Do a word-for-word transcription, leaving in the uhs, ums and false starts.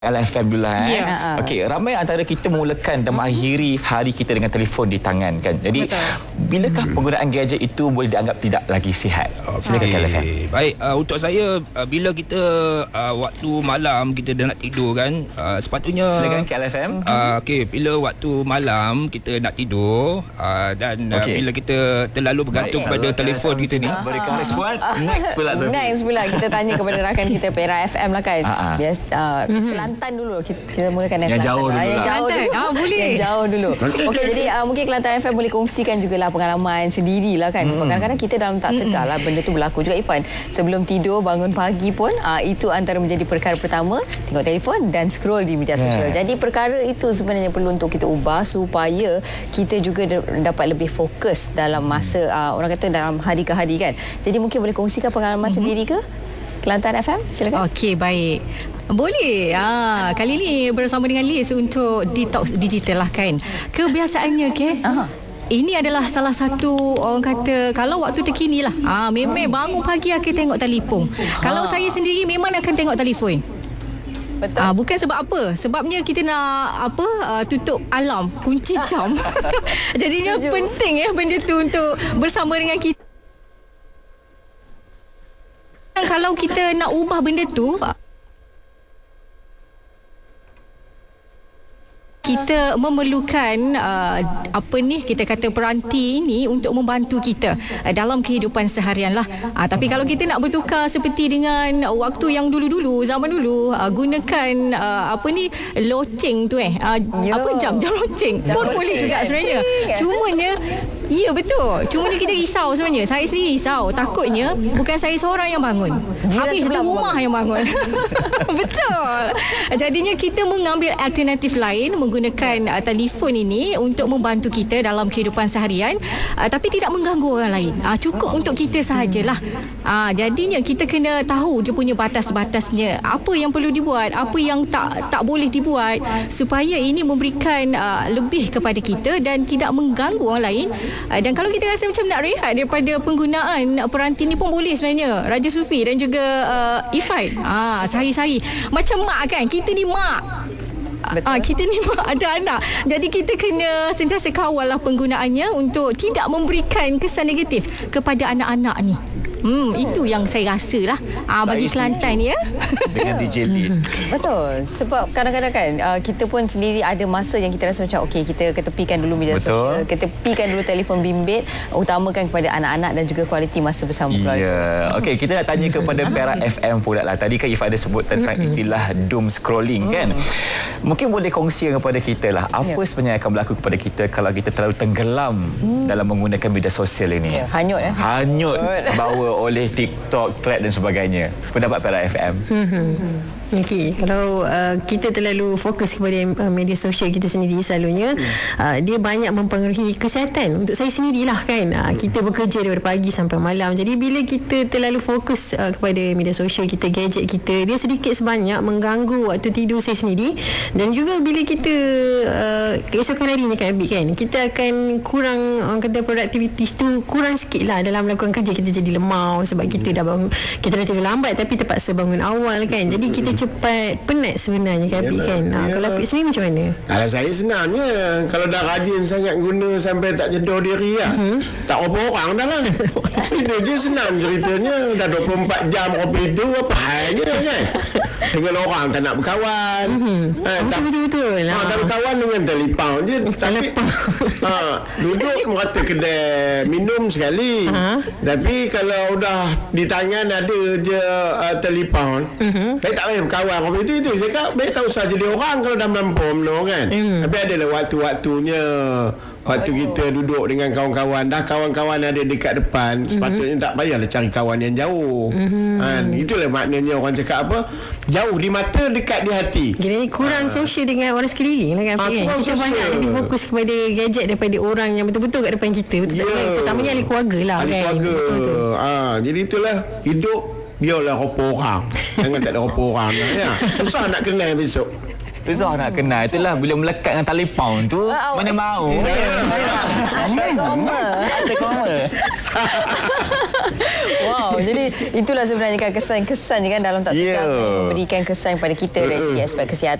L F M dulu eh. Yeah. Okey, ramai antara kita memulakan dan mengakhiri hari kita dengan telefon di tangan kan. Jadi, betul, bilakah penggunaan gadget itu boleh dianggap tidak lagi sihat? Silakan okay. L F M. Baik, uh, untuk saya uh, bila kita uh, waktu malam kita dah nak tidur kan, uh, sepatutnya silakan L F M. Uh, okey, bila waktu malam kita nak tidur uh, dan uh, okay. bila kita terlalu bergantung baik, pada telefon kita ni, berikan respon. Next pula Sophie. Next pula kita tanya kepada rakan kita Perak F M lah kan. Bias uh, Kelantan dulu kita, kita mulakan yang jauh dulu. Yang jauh dulu. Ah, boleh. Yang jauh dulu. Okey, jadi uh, mungkin Kelantan F M boleh kongsikan jugalah pengalaman sendiri lah kan. Sebab kadang-kadang kita dalam tak sedar lah benda tu berlaku juga Ifan. Sebelum tidur, bangun pagi pun uh, itu antara menjadi perkara pertama, tengok telefon dan scroll di media sosial. Yeah. Jadi perkara itu sebenarnya perlu untuk kita ubah supaya kita juga dapat lebih fokus dalam masa uh, orang kata dalam hari ke hari kan. Jadi mungkin boleh kongsikan pengalaman mm-hmm. sendiri ke? Kelantan F M, silakan. Okey, baik. Boleh. Ha, kali ni bersama dengan Liz untuk detox digital lah kan. Kebiasaannya ke? Okay? Ini adalah salah satu orang kata kalau waktu terkini lah. Ha, memang bangun pagi akan tengok telefon. Ha. Kalau saya sendiri memang akan tengok telefon. Betul. Ah, bukan sebab apa? Sebabnya kita nak apa? Uh, tutup alarm, kunci jam. Jadinya Setuju. penting ya benda tu untuk bersama dengan kita. Kalau kita nak ubah benda tu, kita memerlukan uh, apa ni kita kata peranti ini untuk membantu kita uh, dalam kehidupan seharian lah. Uh, tapi kalau kita nak bertukar seperti dengan waktu yang dulu-dulu, zaman dulu, uh, gunakan uh, apa ni loceng tu eh. Uh, apa jam jam loceng. Pun boleh juga sebenarnya. Cumanya ya betul. Cumanya kita risau sebenarnya. Saya sendiri risau. Takutnya bukan saya seorang yang bangun. Habis satu rumah yang bangun. Betul. Jadinya kita mengambil alternatif lain menggunakan uh, telefon ini untuk membantu kita dalam kehidupan seharian uh, tapi tidak mengganggu orang lain. Uh, cukup untuk kita sahajalah. Uh, jadinya kita kena tahu dia punya batas-batasnya. Apa yang perlu dibuat, apa yang tak tak boleh dibuat supaya ini memberikan uh, lebih kepada kita dan tidak mengganggu orang lain. Uh, dan kalau kita rasa macam nak rehat daripada penggunaan peranti ni pun boleh sebenarnya. Raja Sufi dan juga uh, Ifan. Ah, sehari-hari. Macam mak kan, kita ni mak. Ah, kita ni ada anak. Jadi kita kena sentiasa kawal lah penggunaannya untuk tidak memberikan kesan negatif kepada anak-anak ni. Hmm, itu yang saya rasa lah ah, bagi Kelantan ya. Dengan D J Liz. Betul. Sebab kadang-kadang kan uh, kita pun sendiri ada masa yang kita rasa macam okey, kita ketepikan dulu media Betul. sosial, ketepikan dulu telefon bimbit, utamakan kepada anak-anak dan juga kualiti masa bersama keluarga. Ya. Okey, kita nak tanya kepada Perak F M pula lah. Tadi kan Ifah ada sebut tentang istilah doom scrolling kan. Mungkin boleh kongsikan kepada kita lah apa ya. sebenarnya akan berlaku kepada kita kalau kita terlalu tenggelam hmm. dalam menggunakan media sosial ini. Ya, hanyut ya. Hanyut bawa oleh TikTok, thread dan sebagainya. Pendapat Perak F M. Hmm. Okey, kalau uh, kita terlalu fokus kepada uh, media sosial kita sendiri selalunya hmm. uh, dia banyak mempengaruhi kesihatan untuk saya sendirilah kan. Uh, kita bekerja daripada pagi sampai malam. Jadi bila kita terlalu fokus uh, kepada media sosial kita, gadget kita, dia sedikit sebanyak mengganggu waktu tidur saya sendiri. Dan juga bila kita uh, keesokan harinya kan, kan kita akan kurang orang kata produktivitas tu kurang sikit lah dalam melakukan kerja. Kita jadi lemau sebab kita dah bangun, kita dah tidur lambat tapi terpaksa bangun awal kan. Jadi kita cepat penat sebenarnya kan Apik kan. Ha, kalau Apik sendiri macam mana? Kalau saya senangnya kalau dah rajin sangat guna sampai tak jedor diri lah. Uh-huh. Tak berapa orang dah lah. Itu je senang ceritanya. Dah dua puluh empat jam kopi itu apa halnya kan. Dengan orang tak nak berkawan. Uh-huh. Ha, betul-betul lah. Ha, tak berkawan dengan telefon je. Tapi ha, duduk merata kedai minum sekali. Uh-huh. Tapi kalau dah di tangan ada je uh, telefon. Uh-huh. Saya tak payah berkawan apa itu itu. Saya kata baik tak usah jadi orang kalau dah mampu no kan. Mm. Tapi adalah waktu-waktunya waktu kita duduk dengan kawan-kawan, dah kawan-kawan ada dekat depan, mm-hmm. sepatutnya tak payahlah cari kawan yang jauh. Mm-hmm. Kan itulah maknanya orang cakap apa? Jauh di mata, dekat di hati. Jadi kurang ha. sosial dengan orang sekeliling lah kan. Ha, kan? Kita sosial. Banyak lebih fokus kepada gadget daripada orang yang betul-betul kat depan kita. Betul yeah. Terutamanya ahli keluarga lah ahli kan. Keluarga. Ha, jadi itulah hidup biarlah rupa orang. Jangan tak ada rupa orang ya. Susah nak kenal besok. Zah nak kenal. Itulah bila melekat dengan tali pound tu, Ah, mana mau. Ada koma. Ada koma. Wow, jadi itulah sebenarnya kan kesan-kesan kan dalam tak suka Yeah. memberikan kesan pada kita dari segi aspek kesihatan.